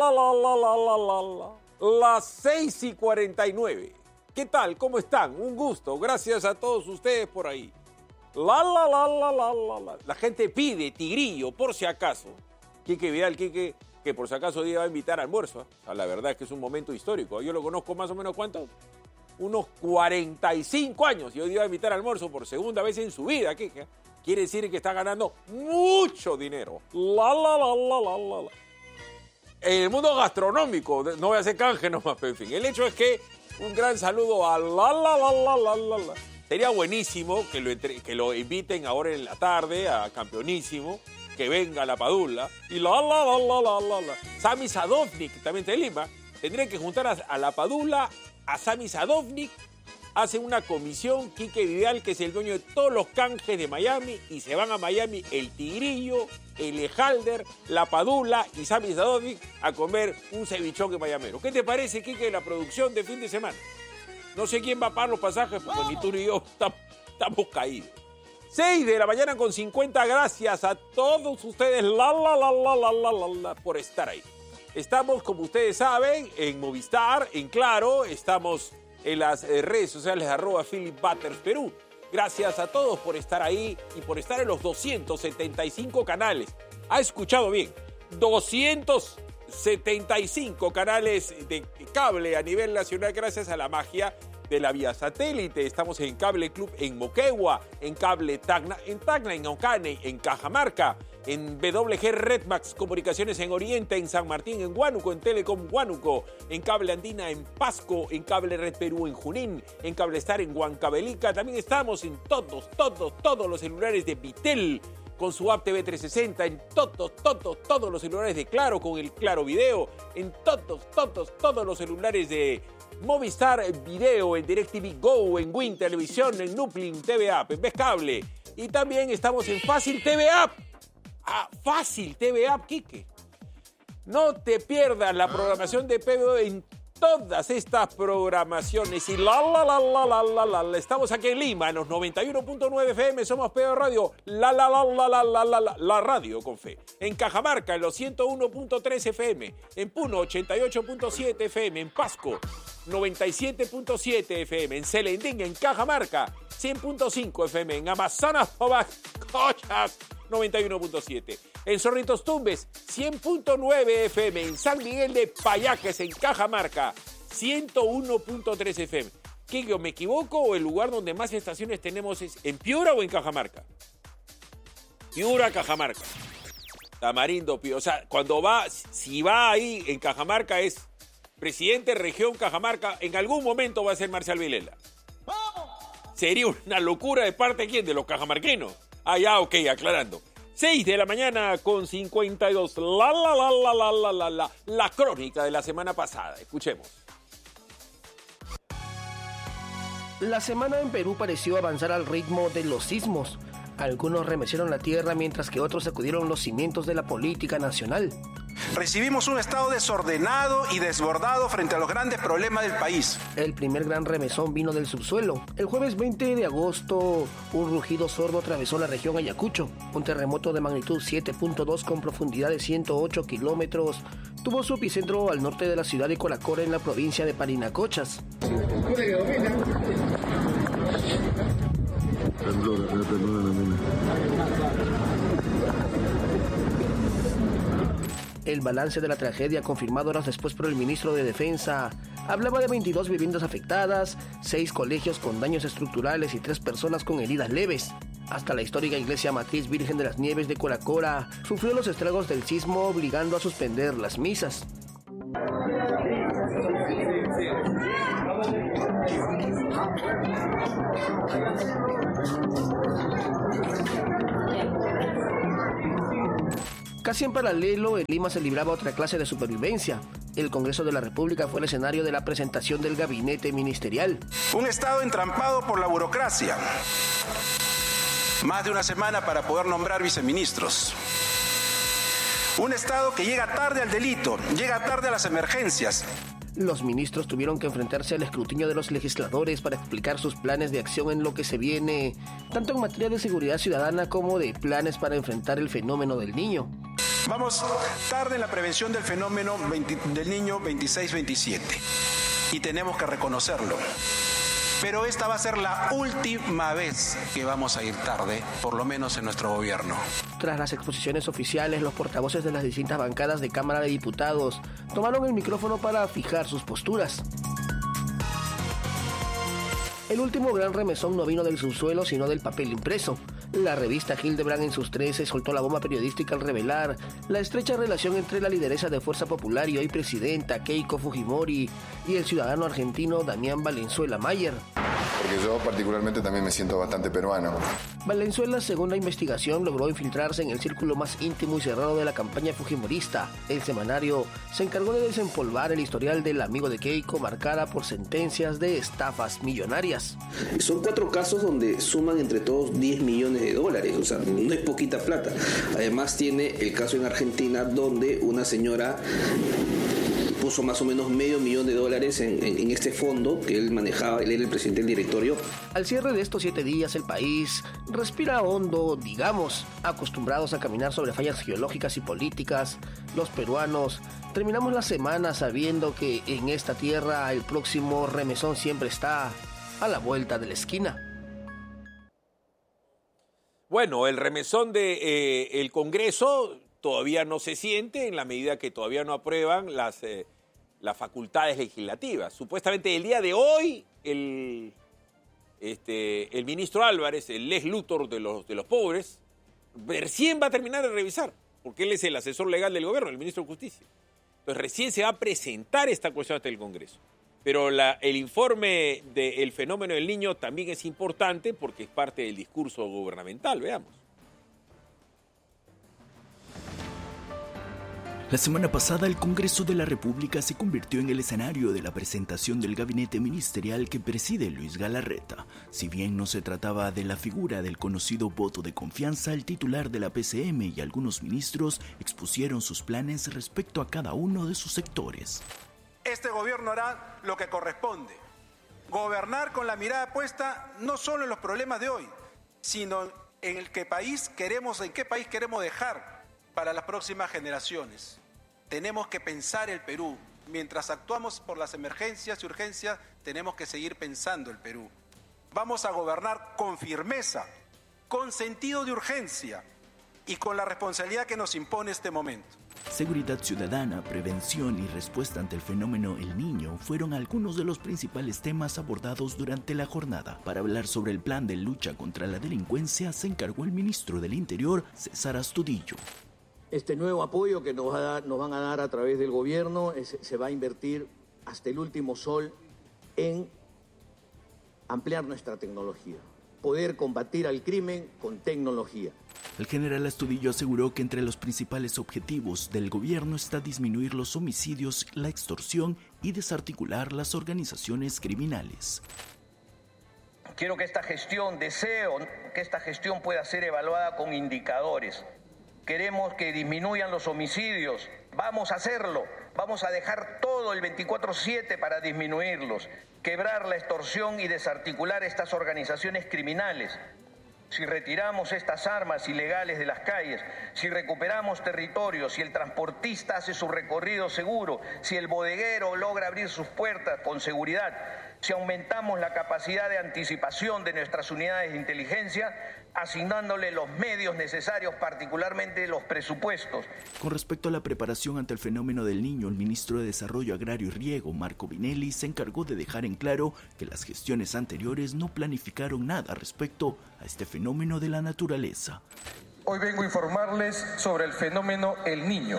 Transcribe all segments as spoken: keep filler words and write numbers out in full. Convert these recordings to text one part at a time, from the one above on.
la, la, la, la, la, la, la. Las seis y cuarenta y nueve. ¿Qué tal? ¿Cómo están? Un gusto. Gracias a todos ustedes por ahí. La, la, la, la, la, la, la. La gente pide tigrillo, por si acaso. Quique Vidal, Quique, que por si acaso hoy va a invitar a almuerzo. ¿eh? O sea, la verdad es que es un momento histórico. Yo lo conozco más o menos, ¿cuánto? Unos cuarenta y cinco años. Y hoy va a invitar a almuerzo por segunda vez en su vida, Quique. Quiere decir que está ganando mucho dinero. La, la, la, la, la, la, la. En el mundo gastronómico, no voy a hacer canje nomás, pero en fin. El hecho es que un gran saludo a la, la, la, la, la, la, la. Sería buenísimo que lo, entre, que lo inviten ahora en la tarde a Campeonísimo, que venga a La Padula. Y la, la, la, la, la, la, la. Sami Sadovnik, también de Lima, tendrían que juntar a, a La Padula, a Sami Sadovnik, hacen una comisión, Quique Vidal, que es el dueño de todos los canjes de Miami, y se van a Miami el Tigrillo, el Ejalder, La Padula y Sami Sadovnik a comer un cevichón de mayamero. ¿Qué te parece, Quique, de la producción de fin de semana? No sé quién va a pagar los pasajes, porque ni tú ni yo estamos, estamos caídos. seis de la mañana con cincuenta, gracias a todos ustedes, la, la, la, la, la, la, la, la, por estar ahí. Estamos, como ustedes saben, en Movistar, en Claro, estamos en las redes sociales, arroba Philip Butters Perú. Gracias a todos por estar ahí y por estar en los doscientos setenta y cinco canales. ¿Ha escuchado bien? doscientos setenta y cinco canales de cable a nivel nacional gracias a la magia de la vía satélite. Estamos en Cable Club en Moquegua, en Cable Tacna, en Tacna, en Oncane, en Cajamarca, en W G Redmax Comunicaciones en Oriente, en San Martín, en Huánuco, en Telecom Huánuco, en Cable Andina en Pasco, en Cable Red Perú en Junín, en Cable Star en Huancavelica. También estamos en todos, todos, todos los celulares de Vitel con su app T V trescientos sesenta, en todos, todos, todos los celulares de Claro con el Claro Video, en todos, todos, todos los celulares de Movistar Video, en DirecTV Go, en Win Televisión, en Nuplin T V App, en Ves Cable. Y también estamos en Fácil T V App. Ah, Fácil T V App, Quique. No te pierdas la programación de P B O en todas estas programaciones. Y la, la, la, la, la, la, la, la. Estamos aquí en Lima, en los noventa y uno punto nueve F M. Somos P B O Radio, la, la, la, la, la, la, la, la, la radio con fe. En Cajamarca, en los ciento uno punto tres F M. En Puno, ochenta y ocho punto siete F M. En Pasco, noventa y siete punto siete F M. En Celendín, en Cajamarca, cien punto cinco F M. En Amazonas, Cochas, noventa y uno punto siete. En Zorritos Tumbes, cien punto nueve F M. En San Miguel de Payaques, en Cajamarca, ciento uno punto tres F M. ¿Qué, yo me equivoco o el lugar donde más estaciones tenemos es en Piura o en Cajamarca? Piura, Cajamarca. Tamarindo, Piura. O sea, cuando va, si va ahí en Cajamarca es presidente región Cajamarca, en algún momento va a ser Marcial Vilela. Sería una locura de parte de quién, de los cajamarquenos. Ah, ya, ok, aclarando. seis de la mañana con cincuenta y dos. La, la, la, la, la, la, la, la, la crónica de la semana pasada. Escuchemos. La semana en Perú pareció avanzar al ritmo de los sismos. Algunos remecieron la tierra mientras que otros sacudieron los cimientos de la política nacional. Recibimos un estado desordenado y desbordado frente a los grandes problemas del país. El primer gran remesón vino del subsuelo. El jueves veinte de agosto, un rugido sordo atravesó la región Ayacucho. Un terremoto de magnitud siete punto dos con profundidad de ciento ocho kilómetros tuvo su epicentro al norte de la ciudad de Colacora, en la provincia de Parinacochas. El balance de la tragedia, confirmado horas después por el ministro de Defensa, hablaba de veintidós viviendas afectadas, seis colegios con daños estructurales y tres personas con heridas leves. Hasta la histórica iglesia matriz Virgen de las Nieves de Colacora sufrió los estragos del sismo, obligando a suspender las misas. Casi en paralelo, en Lima se libraba otra clase de supervivencia. El Congreso de la República fue el escenario de la presentación del gabinete ministerial. Un Estado entrampado por la burocracia. Más de una semana para poder nombrar viceministros. Un Estado que llega tarde al delito, llega tarde a las emergencias. Los ministros tuvieron que enfrentarse al escrutinio de los legisladores para explicar sus planes de acción en lo que se viene, tanto en materia de seguridad ciudadana como de planes para enfrentar el fenómeno del Niño. Vamos tarde en la prevención del fenómeno veinte, del niño veintiséis veintisiete y tenemos que reconocerlo. Pero esta va a ser la última vez que vamos a ir tarde, por lo menos en nuestro gobierno. Tras las exposiciones oficiales, los portavoces de las distintas bancadas de Cámara de Diputados tomaron el micrófono para fijar sus posturas. El último gran remesón no vino del subsuelo, sino del papel impreso. La revista Hildebrand en sus trece soltó la bomba periodística al revelar la estrecha relación entre la lideresa de Fuerza Popular y hoy presidenta Keiko Fujimori y el ciudadano argentino Damián Valenzuela Mayer. Porque yo particularmente también me siento bastante peruano. Valenzuela, según la investigación, logró infiltrarse en el círculo más íntimo y cerrado de la campaña fujimorista. El semanario se encargó de desempolvar el historial del amigo de Keiko, marcada por sentencias de estafas millonarias. Son cuatro casos donde suman entre todos diez millones de dólares, o sea, no es poquita plata. Además tiene el caso en Argentina donde una señora puso más o menos medio millón de dólares en, en, en este fondo que él manejaba, él era el presidente del directorio. Al cierre de estos siete días, el país respira hondo, digamos. Acostumbrados a caminar sobre fallas geológicas y políticas, los peruanos terminamos la semana sabiendo que en esta tierra el próximo remesón siempre está a la vuelta de la esquina. Bueno, el remesón de eh, el Congreso todavía no se siente en la medida que todavía no aprueban las, eh, las facultades legislativas. Supuestamente el día de hoy el, este, el ministro Álvarez, el Lex Luthor de los, de los pobres, recién va a terminar de revisar, porque él es el asesor legal del gobierno, el ministro de Justicia. Entonces recién se va a presentar esta cuestión ante el Congreso. Pero la, el informe del fenómeno del niño también es importante porque es parte del discurso gubernamental. Veamos. La semana pasada, el Congreso de la República se convirtió en el escenario de la presentación del gabinete ministerial que preside Luis Galarreta. Si bien no se trataba de la figura del conocido voto de confianza, el titular de la P C M y algunos ministros expusieron sus planes respecto a cada uno de sus sectores. Este gobierno hará lo que corresponde. Gobernar con la mirada puesta no solo en los problemas de hoy, sino en el que país queremos, en qué país queremos dejar para las próximas generaciones. Tenemos que pensar el Perú. Mientras actuamos por las emergencias y urgencias, tenemos que seguir pensando el Perú. Vamos a gobernar con firmeza, con sentido de urgencia y con la responsabilidad que nos impone este momento. Seguridad ciudadana, prevención y respuesta ante el fenómeno El Niño fueron algunos de los principales temas abordados durante la jornada. Para hablar sobre el plan de lucha contra la delincuencia se encargó el ministro del Interior, César Astudillo. Este nuevo apoyo que nos, va a dar, nos van a dar a través del gobierno es, se va a invertir hasta el último sol en ampliar nuestra tecnología, poder combatir al crimen con tecnología. El general Astudillo aseguró que entre los principales objetivos del gobierno está disminuir los homicidios, la extorsión y desarticular las organizaciones criminales. Quiero que esta gestión, deseo que esta gestión pueda ser evaluada con indicadores. Queremos que disminuyan los homicidios, vamos a hacerlo, vamos a dejar todo el veinticuatro siete para disminuirlos, quebrar la extorsión y desarticular estas organizaciones criminales. Si retiramos estas armas ilegales de las calles, si recuperamos territorios, si el transportista hace su recorrido seguro, si el bodeguero logra abrir sus puertas con seguridad, si aumentamos la capacidad de anticipación de nuestras unidades de inteligencia, asignándole los medios necesarios, particularmente los presupuestos. Con respecto a la preparación ante el fenómeno del niño, el ministro de Desarrollo Agrario y Riego, Marco Vinelli, se encargó de dejar en claro que las gestiones anteriores no planificaron nada respecto a este fenómeno de la naturaleza. Hoy vengo a informarles sobre el fenómeno El Niño.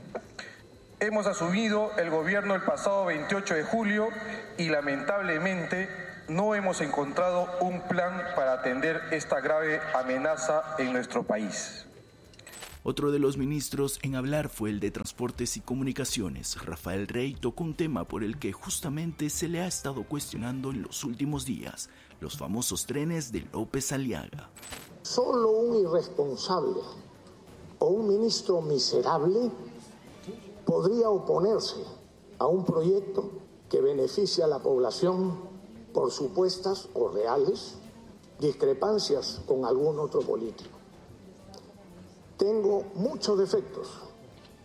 Hemos asumido el gobierno el pasado veintiocho de julio y lamentablemente no hemos encontrado un plan para atender esta grave amenaza en nuestro país. Otro de los ministros en hablar fue el de Transportes y Comunicaciones. Rafael Rey tocó un tema por el que justamente se le ha estado cuestionando en los últimos días, los famosos trenes de López Aliaga. Solo un irresponsable o un ministro miserable podría oponerse a un proyecto que beneficia a la población por supuestas o reales discrepancias con algún otro político. Tengo muchos defectos,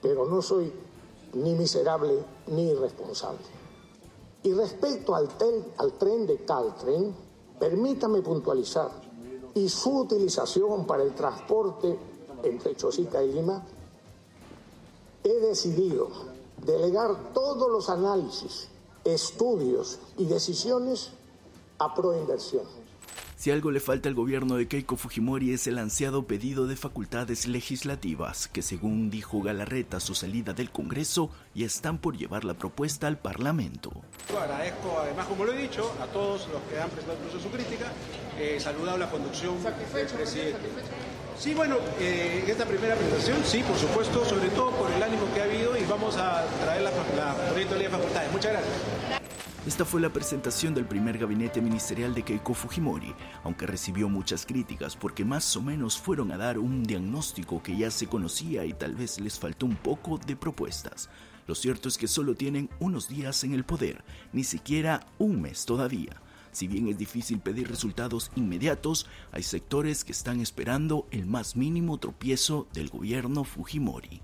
pero no soy ni miserable ni irresponsable. Y respecto al, tel, al tren de Caltren, permítame puntualizar, y su utilización para el transporte entre Chosica y Lima, he decidido delegar todos los análisis, estudios y decisiones a Proinversión. Si algo le falta al gobierno de Keiko Fujimori es el ansiado pedido de facultades legislativas, que según dijo Galarreta a su salida del Congreso, ya están por llevar la propuesta al Parlamento. Agradezco además, como lo he dicho, a todos los que han presentado incluso su crítica, eh, saludado la conducción del presidente. Sí, bueno, eh, en esta primera presentación, sí, por supuesto, sobre todo por el ánimo que ha habido, y vamos a traer la, la proyecto de ley de facultades. Muchas gracias. Esta fue la presentación del primer gabinete ministerial de Keiko Fujimori, aunque recibió muchas críticas porque más o menos fueron a dar un diagnóstico que ya se conocía y tal vez les faltó un poco de propuestas. Lo cierto es que solo tienen unos días en el poder, ni siquiera un mes todavía. Si bien es difícil pedir resultados inmediatos, hay sectores que están esperando el más mínimo tropiezo del gobierno Fujimori.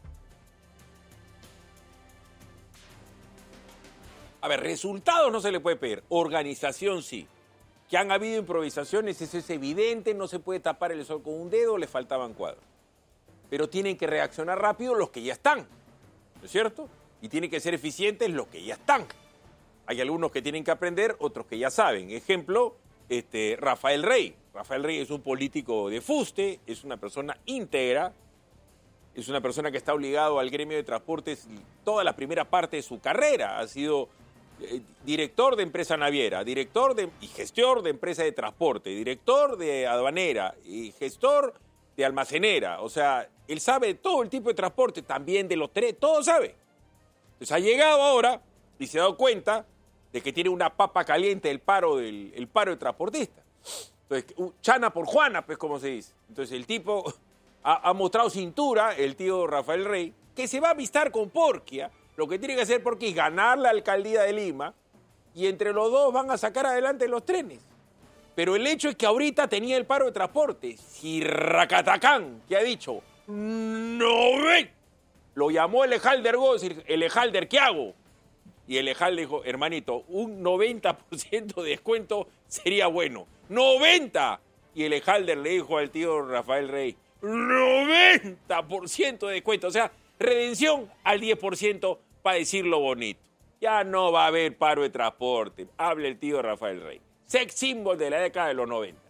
A ver, resultados no se le puede pedir, organización sí. Que han habido improvisaciones, eso es evidente, no se puede tapar el sol con un dedo, le faltaban cuadros. Pero tienen que reaccionar rápido los que ya están, ¿no es cierto? Y tienen que ser eficientes los que ya están. Hay algunos que tienen que aprender, otros que ya saben. Ejemplo, este, Rafael Rey. Rafael Rey es un político de fuste, es una persona íntegra, es una persona que está obligado al gremio de transportes toda la primera parte de su carrera. Ha sido eh, director de empresa naviera, director de, y gestor de empresa de transporte, director de aduanera y gestor de almacenera. O sea, él sabe todo el tipo de transporte, también de los tres, todo sabe. Entonces ha llegado ahora y se ha dado cuenta de que tiene una papa caliente el paro del el paro de transportistas. Entonces, chana por Juana, pues como se dice. Entonces el tipo ha, ha mostrado cintura, el tío Rafael Rey, que se va a avistar con Porquia. Lo que tiene que hacer Porquia es ganar la alcaldía de Lima y entre los dos van a sacar adelante los trenes. Pero el hecho es que ahorita tenía el paro de transporte. Si Racatacán, que ha dicho, no ven, lo llamó el Ejalder Gómez, el Ejalder, ¿qué hago? Y el Ejalder dijo, hermanito, un noventa por ciento de descuento sería bueno. ¡noventa! Y el Ejalder le dijo al tío Rafael Rey, noventa por ciento de descuento. O sea, redención al diez por ciento para decirlo bonito. Ya no va a haber paro de transporte. Habla el tío Rafael Rey. Sex symbol de la década de los noventa.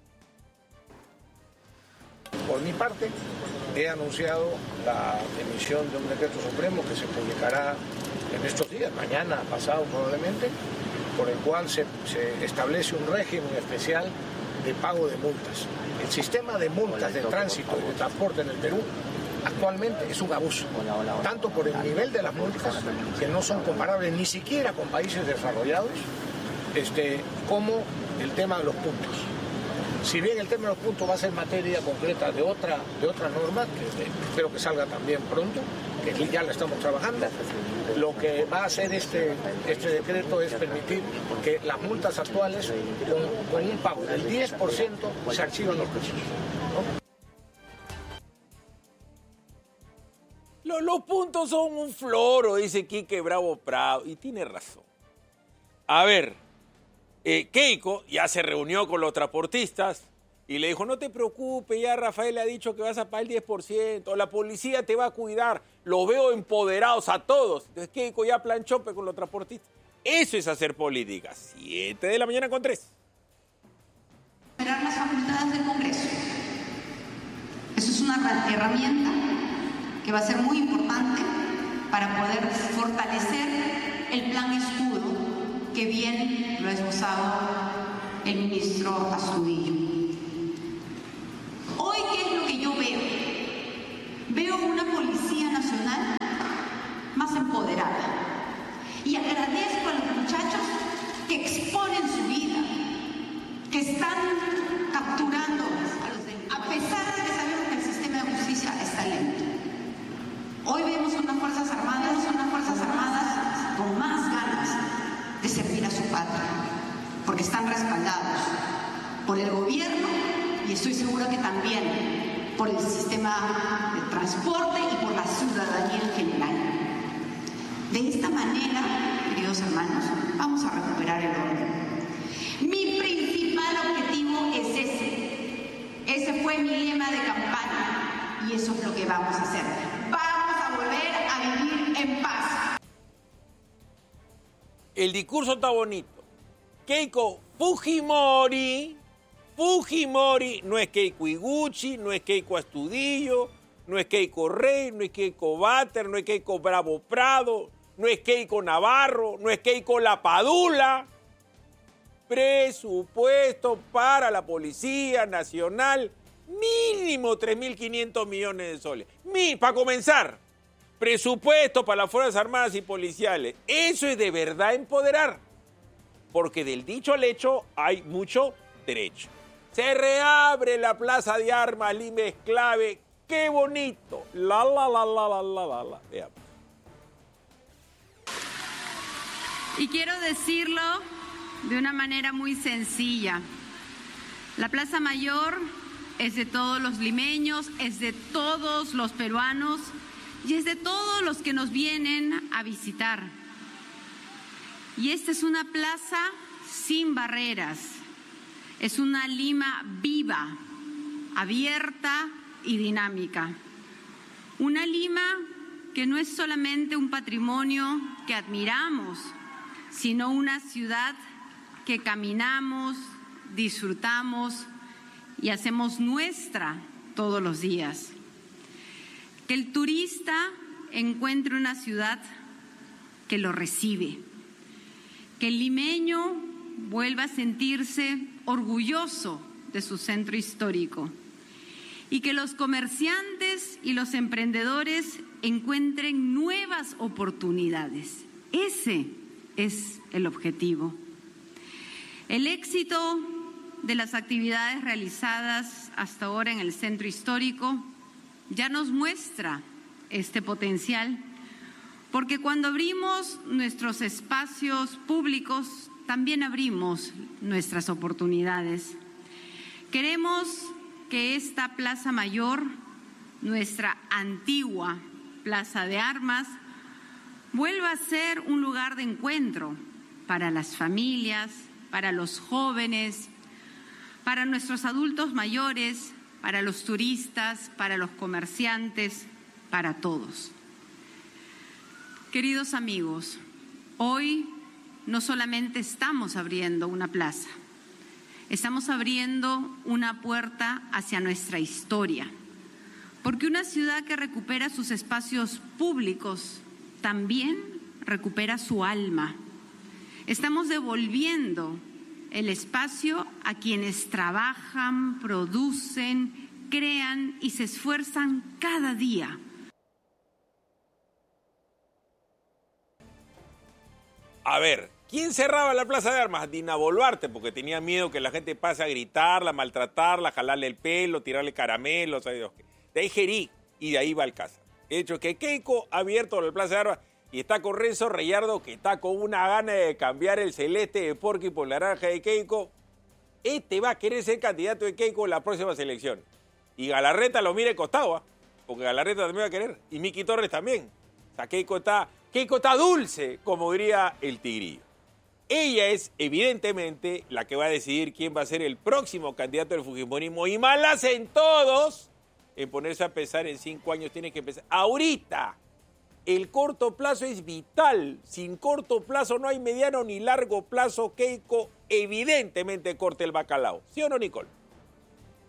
Por mi parte, he anunciado la emisión de un decreto supremo que se publicará en estos días, mañana, pasado probablemente, por el cual se, se establece un régimen especial de pago de multas. El sistema de multas de tránsito y de transporte en el Perú actualmente es un abuso, tanto por el nivel de las multas, que no son comparables ni siquiera con países desarrollados, este, como el tema de los puntos. Si bien el tema de los puntos va a ser materia concreta de otra, de otra norma, que espero que salga también pronto, que ya la estamos trabajando, lo que va a hacer este, este decreto es permitir que las multas actuales, con, con un pago del diez por ciento, se archivan los precios, ¿no? Los, los puntos son un floro, dice Quique Bravo Prado, y tiene razón. A ver, eh, Keiko ya se reunió con los transportistas y le dijo, no te preocupes, ya Rafael le ha dicho que vas a pagar el diez por ciento, la policía te va a cuidar, los veo empoderados a todos. Entonces Keiko ya planchó con los transportistas. Eso es hacer política. siete de la mañana con tres. Esperar las facultades del Congreso. Eso es una herramienta que va a ser muy importante para poder fortalecer el plan escudo que bien lo ha esbozado el ministro Astudillo. Hoy, ¿qué es lo que yo veo? Veo una Policía Nacional más empoderada. Y agradezco a los muchachos que exponen su vida, que están capturando a los delitos, a pesar de que sabemos que el sistema de justicia está lento. Hoy vemos unas Fuerzas Armadas, unas Fuerzas Armadas con más ganas de servir a su patria, porque están respaldados por el gobierno y estoy segura que también por el sistema de transporte. transporte y por la ciudadanía en general. De esta manera, queridos hermanos, vamos a recuperar el orden. Mi principal objetivo es ese. Ese fue mi lema de campaña y eso es lo que vamos a hacer. Vamos a volver a vivir en paz. El discurso está bonito. Keiko Fujimori, Fujimori, no es Keiko Iguchi, no es Keiko Astudillo, no es Keiko Rey, no es Keiko Bater, no es Keiko Bravo Prado, no es Keiko Navarro, no es Keiko Lapadula. Presupuesto para la Policía Nacional, mínimo tres mil quinientos millones de soles. Mi, para comenzar, presupuesto para las Fuerzas Armadas y Policiales. Eso es de verdad empoderar. Porque del dicho al hecho hay mucho derecho. Se reabre la Plaza de Armas, Lima es clave. ¡Qué bonito! La, la, la, la, la, la, la, la. Veamos. Y quiero decirlo de una manera muy sencilla. La Plaza Mayor es de todos los limeños, es de todos los peruanos y es de todos los que nos vienen a visitar. Y esta es una plaza sin barreras, es una Lima viva, abierta y dinámica. Una Lima que no es solamente un patrimonio que admiramos, sino una ciudad que caminamos, disfrutamos y hacemos nuestra todos los días. Que el turista encuentre una ciudad que lo recibe. Que el limeño vuelva a sentirse orgulloso de su centro histórico y que los comerciantes y los emprendedores encuentren nuevas oportunidades. Ese es el objetivo. El éxito de las actividades realizadas hasta ahora en el centro histórico ya nos muestra este potencial. Porque cuando abrimos nuestros espacios públicos, también abrimos nuestras oportunidades. Queremos que esta Plaza Mayor, nuestra antigua Plaza de Armas, vuelva a ser un lugar de encuentro para las familias, para los jóvenes, para nuestros adultos mayores, para los turistas, para los comerciantes, para todos. Queridos amigos, hoy no solamente estamos abriendo una plaza, estamos abriendo una puerta hacia nuestra historia, porque una ciudad que recupera sus espacios públicos también recupera su alma. Estamos devolviendo el espacio a quienes trabajan, producen, crean y se esfuerzan cada día. A ver, ¿quién cerraba la Plaza de Armas? Dina Boluarte, porque tenía miedo que la gente pase a gritarla, maltratarla, jalarle el pelo, tirarle caramelos, ¿sabes? De ahí Gerí y de ahí Balcázar. De hecho, que Keiko ha abierto la Plaza de Armas y está con Renzo Reyardo, que está con una gana de cambiar el celeste de Porky por la naranja de Keiko. Este va a querer ser candidato de Keiko en la próxima elección. Y Galarreta lo mire costado, ¿eh? Porque Galarreta también va a querer. Y Miki Torres también. O sea, Keiko está... Keiko está dulce, como diría el tigrillo. Ella es, evidentemente, la que va a decidir quién va a ser el próximo candidato del fujimorismo. Y mal hacen todos en ponerse a pensar en cinco años. Tienen que empezar ahorita. El corto plazo es vital. Sin corto plazo no hay mediano ni largo plazo. Keiko evidentemente corta el bacalao. ¿Sí o no, Nicole?